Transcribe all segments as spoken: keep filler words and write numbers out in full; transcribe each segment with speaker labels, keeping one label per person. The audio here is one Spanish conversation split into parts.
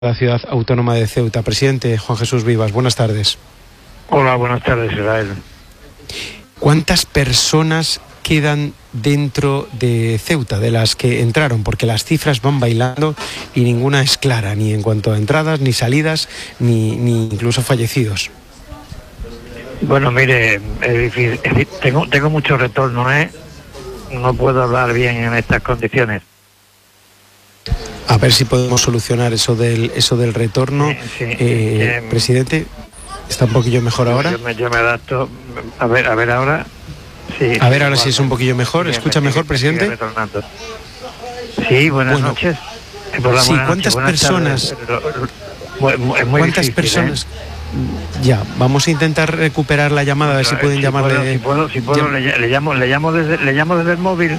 Speaker 1: La ciudad autónoma de Ceuta. Presidente Juan Jesús Vivas, buenas tardes.
Speaker 2: Hola, buenas tardes, Israel.
Speaker 1: ¿Cuántas personas quedan dentro de Ceuta, de las que entraron? Porque las cifras van bailando y ninguna es clara, ni en cuanto a entradas, ni salidas, ni, ni incluso fallecidos.
Speaker 2: Bueno, mire, es difícil, es decir, tengo, tengo mucho retorno, ¿eh? No puedo hablar bien en estas condiciones.
Speaker 1: A ver si podemos solucionar eso del eso del retorno.
Speaker 2: Sí, sí,
Speaker 1: eh,
Speaker 2: eh,
Speaker 1: presidente, ¿está un poquillo mejor ahora?
Speaker 2: Yo me, yo me adapto. A ver, a ver ahora. Sí,
Speaker 1: a ver
Speaker 2: sí,
Speaker 1: ahora si es un poquillo mejor.
Speaker 2: Sí,
Speaker 1: ¿Escucha
Speaker 2: sí,
Speaker 1: mejor,
Speaker 2: sí,
Speaker 1: presidente?
Speaker 2: Retornando. Sí, buenas
Speaker 1: bueno,
Speaker 2: noches. Eh, por la
Speaker 1: sí,
Speaker 2: buenas
Speaker 1: ¿cuántas
Speaker 2: noches,
Speaker 1: personas?
Speaker 2: Tardes, es muy
Speaker 1: ¿Cuántas
Speaker 2: difícil,
Speaker 1: personas?
Speaker 2: ¿eh?
Speaker 1: Ya, vamos a intentar recuperar la llamada, a ver si pueden
Speaker 2: si
Speaker 1: llamarle.
Speaker 2: Puedo, si puedo, si puedo
Speaker 1: llam...
Speaker 2: le, le llamo, le llamo desde, le llamo desde el móvil.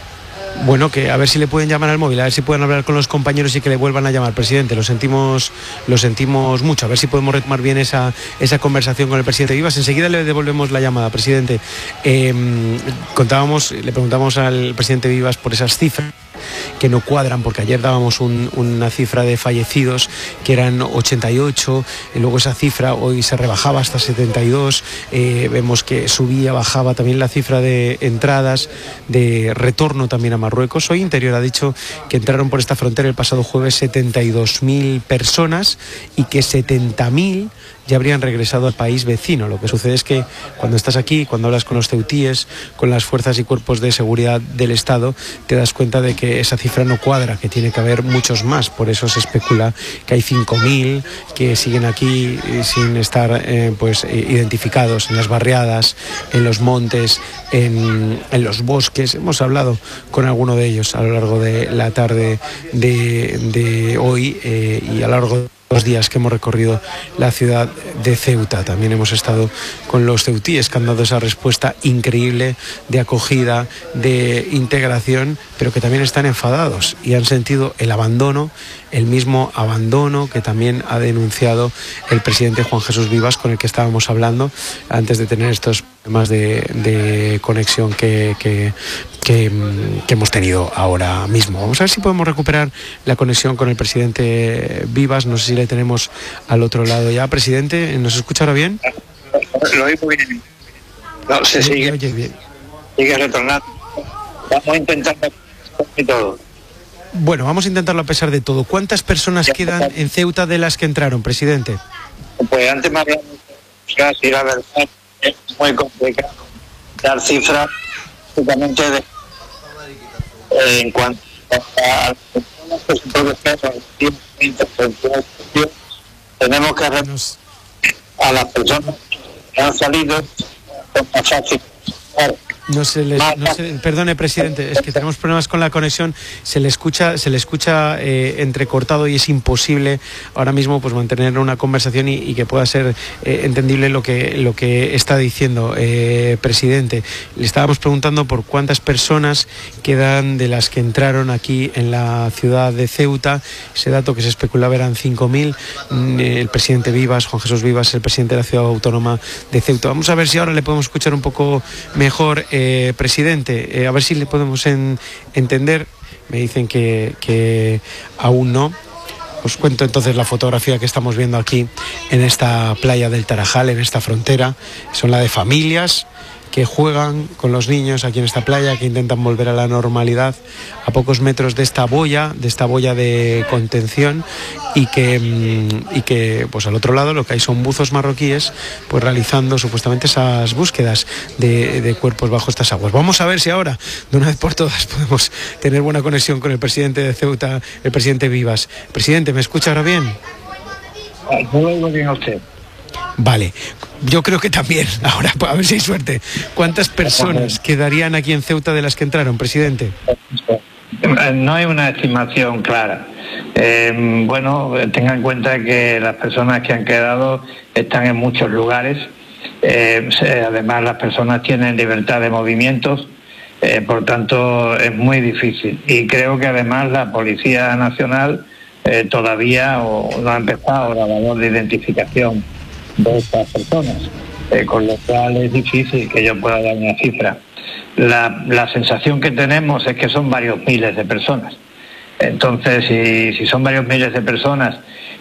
Speaker 1: Bueno, que a ver si le pueden llamar al móvil, a ver si pueden hablar con los compañeros y que le vuelvan a llamar, presidente. Lo sentimos, lo sentimos mucho. A ver si podemos retomar bien esa, esa conversación con el presidente Vivas. Enseguida le devolvemos la llamada, presidente. Eh, contábamos, le preguntamos al presidente Vivas por esas cifras que no cuadran, porque ayer dábamos un, una cifra de fallecidos que eran ochenta y ocho, y luego esa cifra hoy se rebajaba hasta setenta y dos, eh, vemos que subía, bajaba también la cifra de entradas, de retorno también a Marruecos. Hoy Interior ha dicho que entraron por esta frontera el pasado jueves setenta y dos mil personas y que setenta mil ya habrían regresado al país vecino. Lo que sucede es que cuando estás aquí, cuando hablas con los ceutíes, con las fuerzas y cuerpos de seguridad del Estado, te das cuenta de que esa cifra no cuadra, que tiene que haber muchos más. Por eso se especula que hay cinco mil que siguen aquí sin estar eh, pues identificados en las barriadas, en los montes, en, en los bosques. Hemos hablado con alguno de ellos a lo largo de la tarde de, de hoy eh, y a lo largo de los días que hemos recorrido la ciudad de Ceuta. También hemos estado con los ceutíes que han dado esa respuesta increíble de acogida, de integración, pero que también están enfadados y han sentido el abandono, el mismo abandono que también ha denunciado el presidente Juan Jesús Vivas, con el que estábamos hablando antes de tener estos problemas de, de conexión que, que, que, que hemos tenido ahora mismo. Vamos a ver si podemos recuperar la conexión con el presidente Vivas. No sé si le tenemos al otro lado ya. Presidente, ¿nos escucha ahora bien?
Speaker 2: Lo oigo bien. No, se
Speaker 1: Sí,
Speaker 2: sigue,
Speaker 1: oye, bien.
Speaker 2: sigue retornando. Vamos a intentar y todo.
Speaker 1: Bueno, vamos a intentarlo a pesar de todo. ¿Cuántas personas quedan en Ceuta de las que entraron, presidente?
Speaker 2: Pues antes me habían dicho que la verdad es muy complicado dar cifras justamente de, eh, en cuanto a tenemos que
Speaker 1: Nos...
Speaker 2: a las personas que han salido con más fácil.
Speaker 1: No se les, no se, perdone, presidente, es que tenemos problemas con la conexión. Se le escucha, se le escucha eh, entrecortado y es imposible ahora mismo pues mantener una conversación y, y que pueda ser eh, entendible lo que lo que está diciendo, eh, presidente. Le estábamos preguntando por cuántas personas quedan de las que entraron aquí en la ciudad de Ceuta. Ese dato que se especulaba eran cinco mil. El presidente Vivas, Juan Jesús Vivas, el presidente de la ciudad autónoma de Ceuta. Vamos a ver si ahora le podemos escuchar un poco mejor. Eh, presidente, eh, a ver si le podemos en, entender. Me dicen que, que aún no. Os cuento entonces la fotografía que estamos viendo aquí en esta playa del Tarajal, en esta frontera. Son la de familias que juegan con los niños aquí en esta playa, que intentan volver a la normalidad a pocos metros de esta boya, de esta boya de contención, y que, y que pues al otro lado lo que hay son buzos marroquíes pues realizando supuestamente esas búsquedas de, de cuerpos bajo estas aguas. Vamos a ver si ahora, de una vez por todas, podemos tener buena conexión con el presidente de Ceuta, el presidente Vivas. Presidente, ¿me escucha ahora bien?
Speaker 2: Yo lo oigo bien a usted.
Speaker 1: Vale, yo creo que también, ahora a ver si hay suerte. ¿Cuántas personas quedarían aquí en Ceuta de las que entraron, presidente?
Speaker 2: No hay una estimación clara. Eh, bueno, tengan en cuenta que las personas que han quedado están en muchos lugares. Eh, además, las personas tienen libertad de movimientos, eh, por tanto es muy difícil. Y creo que además la Policía Nacional eh, todavía o, no ha empezado la labor de identificación de estas personas, eh, con lo cual es difícil que yo pueda dar una cifra. La, la sensación que tenemos es que son varios miles de personas. Entonces, si, si son varios miles de personas